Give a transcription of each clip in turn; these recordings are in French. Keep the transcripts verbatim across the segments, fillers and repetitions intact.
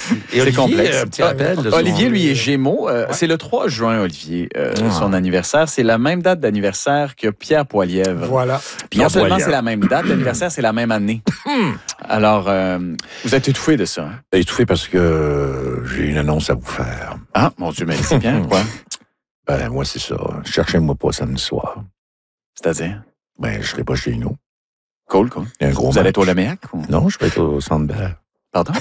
Et Olivier, complexe. Un petit rappel. Euh, Olivier, lui, est Gémeaux. Euh, ouais. C'est le trois juin, Olivier, euh, ah. son anniversaire. C'est la même date d'anniversaire que Pierre Poilievre. Voilà. Puis non seulement c'est la même date d'anniversaire, c'est la même année. Alors, euh, vous êtes étouffé de ça. Hein? Étouffé parce que j'ai une annonce à vous faire. Ah, mon Dieu, mais c'est bien, quoi? Ben, moi, c'est ça. Cherchez-moi pas samedi soir. C'est-à-dire? Ben, je serai pas chez nous. Cool, cool. Il y a un gros vous match. allez être au Leméac? Ou... Non, je vais être au Centre Bell. Pardon?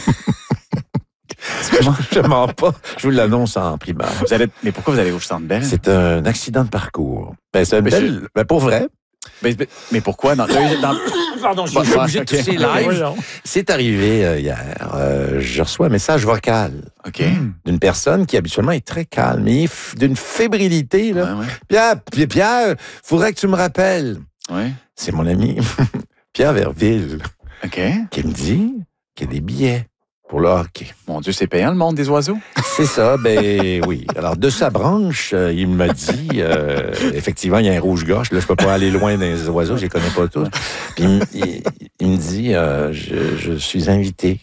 Je mens pas. Je vous l'annonce en primaire. Vous allez... Mais pourquoi vous allez au Centre Bell? C'est un accident de parcours. Ben, c'est une belle... Je... Ben, pour vrai. Mais, mais pourquoi? Dans... dans... Pardon, je suis obligé de tousser live. C'est arrivé euh, hier. Euh, je reçois un message vocal okay. d'une personne qui habituellement est très calme, mais d'une fébrilité. Là. Ouais, ouais. Pierre, Pierre, faudrait que tu me rappelles. Ouais. C'est mon ami Pierre Verville okay. qui me dit qu'il y a des billets pour le hockey. Mon Dieu, c'est payant, le monde des oiseaux? C'est ça, ben oui. Alors, de sa branche, euh, il m'a dit, euh, effectivement, il y a un rouge-gorge. Là, je peux pas aller loin dans les oiseaux, je les connais pas tous. Puis, il, il, il me dit, euh, je, je suis invité.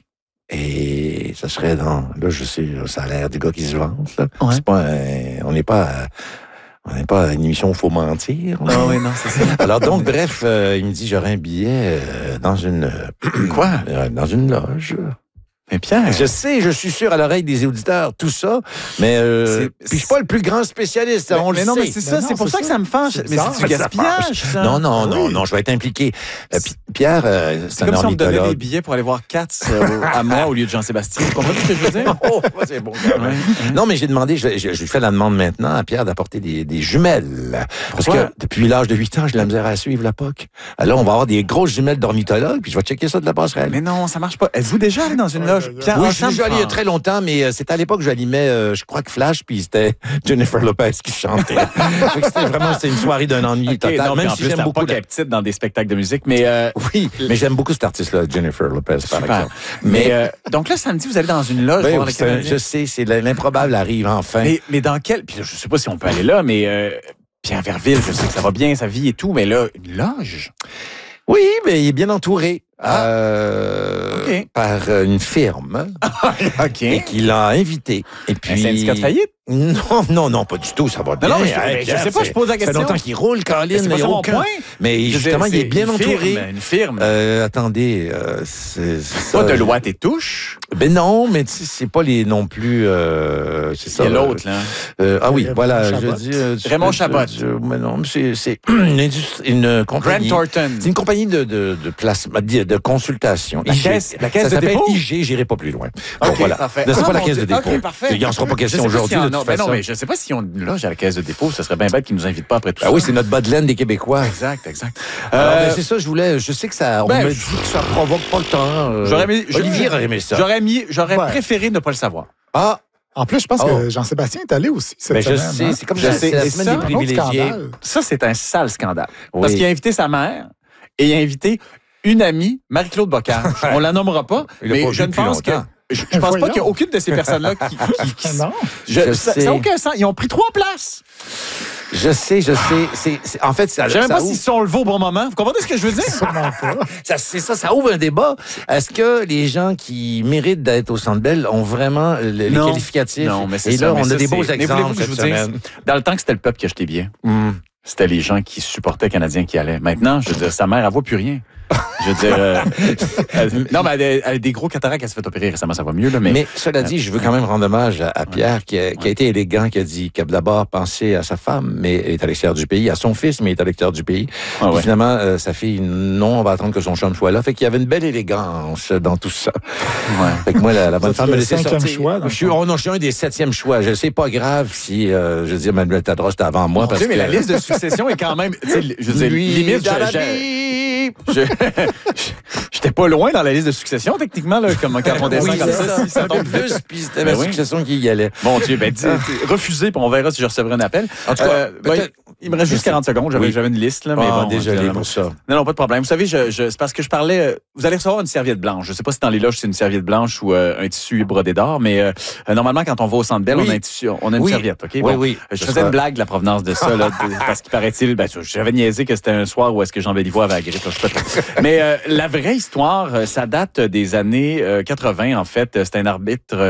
Et ça serait dans... Là, je sais, ça a l'air des gars qui se vantent. Là. Ouais. C'est pas un, on n'est pas... À, on n'est pas à une émission où il faut mentir. Ah oui, non, c'est ça. Alors donc, bref, euh, il me dit, j'aurais un billet euh, dans une... Quoi? Euh, dans une loge. Mais Pierre... Je sais, je suis sûr à l'oreille des auditeurs, tout ça, mais euh, puis je suis pas le plus grand spécialiste, mais, on mais le non, sait. Mais c'est ça, c'est pour ça, ça que ça me fâche. Mais c'est du gaspillage, ça. Non, non, non, oui. non, je vais être impliqué. Euh, Pierre, euh, c'est, c'est un comme si on me donnait ornithologue. des billets pour aller voir Katz euh, à moi au lieu de Jean-Sébastien. Vous comprenez ce que je veux dire? Oh, c'est bon. Ouais, ouais. Non, mais j'ai demandé, je, je, je lui fais la demande maintenant à Pierre d'apporter des, des jumelles. Parce Pourquoi? que depuis l'âge de huit ans, j'ai de la misère à suivre la P O C. Alors, on va avoir des grosses jumelles d'ornithologue, puis je vais checker ça de la passerelle. Mais non, ça marche pas. Êtes-vous déjà allé dans une loge? Pierre, oui, je suis allé il y a très longtemps, mais euh, c'était à l'époque que j'animais, euh, je crois que Flash, puis c'était Jennifer Lopez qui chantait. C'était vraiment, c'était une soirée d'un ennui okay, total. Non, même si plus, j'aime beaucoup la petite dans des spectacles de musique, mais euh, oui, mais j'aime beaucoup cet artiste-là, Jennifer Lopez, par super. exemple. Mais, mais euh, donc là, samedi, vous allez dans une loge ben, voir les Canadiens. Je sais, c'est l'improbable arrive enfin. Mais, mais dans quel... Puis je sais pas si on peut aller là, mais euh, Pierre Verville, je sais que ça va bien, sa vie et tout, mais là, une loge? Oui, mais il est bien entouré. Ah. Euh, okay. Par une firme. OK. Et qui l'a invité. Et puis... Un syndicat de faillite? Non, non, non, pas du tout, ça va bien. Non, non, je, hey, Pierre, je sais pas, je pose la question. Ça fait longtemps qu'il roule, Caroline, mais, mais aucun. Point. Mais justement, il est bien une entouré. Firme, une firme. Euh, attendez, euh, c'est ça. Pas de loi tes touches? Ben non, mais tu sais, c'est pas les non plus. Euh, c'est ça. Il y a l'autre, là. Euh, ah oui, Raymond voilà, Chabot. je dis. Euh, Raymond Chabot. Mais non, c'est c'est une industrie, une compagnie. Grant Thornton. C'est une compagnie de de de placement, de, de consultation. La caisse, la caisse ça de s'appelle dépôt? I G, j'irai pas plus loin. Okay, bon, voilà. Parfait. C'est ah, pas la caisse Dieu. de dépôt. Okay, parfait. Il n'y en sera pas question aujourd'hui. Si si non, mais je sais pas si on une loge à la caisse de dépôt. Ça serait bien bête qu'ils nous invitent pas après tout ah ça. Ah oui, c'est notre bas de laine des Québécois. Exact, exact. Alors, euh, ben, c'est ça, je voulais. Je sais que ça. On ben, me dit que ça provoque pas le temps. Euh, j'aurais aimé, Olivier aurait aimé ça. J'aurais mis, j'aurais ouais. préféré ne pas le savoir. Ah. En plus, je pense oh. que Jean-Sébastien est allé aussi cette ben, semaine. Je sais, hein? c'est comme je je sais. sais, la Et semaine ça, des privilégiés. Ça, c'est un sale scandale. Oui. Parce qu'il a invité sa mère et il a invité une amie, Marie-Claude Bocage. On la nommera pas, il mais je ne pense que... Je, je pense pas qu'il y a aucune de ces personnes-là qui... qui, qui, qui non. Je, je ça n'a aucun sens. Ils ont pris trois places. Je sais, je sais. C'est, c'est, en fait, ça. Je ne sais même pas ouvre... s'ils sont levés au bon moment. Vous comprenez ce que je veux dire? Sûrement pas. ça, c'est ça, ça ouvre un débat. Est-ce que les gens qui méritent d'être au Centre Bell ont vraiment les non. qualificatifs? Non, mais c'est Et ça, là, mais on ça, a des beaux c'est... exemples que je cette vous semaine. dise, dans le temps que c'était le peuple qui achetait bien, mm. c'était les gens qui supportaient les Canadiens qui allaient. Maintenant, je veux dire, sa mère, elle voit plus rien. Je veux dire... Euh, elle, non, mais elle a, elle a des gros cataractes, elle s'est fait opérer récemment, ça va mieux. Là, mais, mais cela dit, je veux quand même rendre hommage à, à Pierre, qui a, qui a été élégant, qui a dit qu'il a d'abord pensé à sa femme, mais elle est à l'extérieur du pays, à son fils, mais il est à l'extérieur du pays. Ah ouais. Et finalement, euh, sa fille, non, on va attendre que son chum soit là. Fait qu'il y avait une belle élégance dans tout ça. Ouais. Fait que moi, la, la bonne femme me laissait sortir. Choix, je suis, oh non, je suis un des septième choix. Je sais pas grave si, euh, je veux dire, Manuel Tadros était avant moi. Mon parce Dieu, mais que... la liste de succession est quand même, tu sais, je veux dire, Lui, limite, dans la je, je, j'étais pas loin dans la liste de succession, techniquement, là, comme quand on descend oui, comme ça, ça, si ça tombe plus, puis c'était ben ma oui. succession qui y allait. Mon Dieu, ben, dis, refusé, puis on verra si je recevrai un appel. En tout cas, euh, ben, il me reste juste quarante secondes, j'avais, oui. j'avais une liste, là, mais oh, bon. Désolé pour ça. Non, non, pas de problème. Vous savez, je, je, c'est parce que je parlais, vous allez recevoir une serviette blanche. Je sais pas si dans les loges, c'est une serviette blanche ou euh, un tissu brodé d'or, mais euh, normalement, quand on va au Centre Bell, oui. on a un tissu, on a une oui. serviette, OK? Oui, bon, oui. Je faisais une blague de la provenance de ça, là, de, parce qu'il paraît-il, ben, j'avais niaisé que c'était un soir où est-ce que Jean Béliveau avait la grippe, là, je sais pas trop. Mais euh, la vraie histoire, ça date des années euh, quatre-vingts, en fait. C'était un arbitre